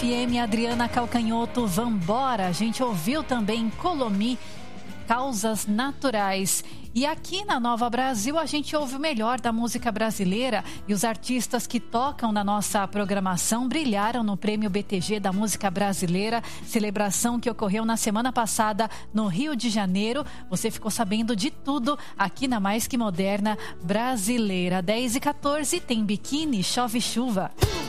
FM, Adriana Calcanhoto, Vambora. A gente ouviu também Colomi, Causas Naturais. E aqui na Nova Brasil a gente ouve o melhor da música brasileira e os artistas que tocam na nossa programação brilharam no Prêmio BTG da Música Brasileira, celebração que ocorreu na semana passada no Rio de Janeiro. Você ficou sabendo de tudo aqui na Mais Que Moderna Brasileira. 10h14 tem Biquíni, Chove Chuva.